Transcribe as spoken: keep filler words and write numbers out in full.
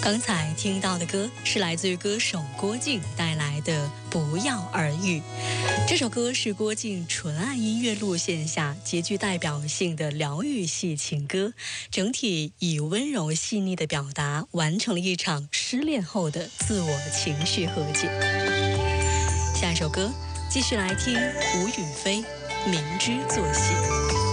刚才听到的歌是来自于歌手郭靖带来的《不药而愈》。这首歌是郭靖纯爱音乐路线下极具代表性的疗愈系情歌，整体以温柔细腻的表达，完成了一场失恋后的自我情绪和解。下一首歌，继续来听吴雨霏《明知作戏》。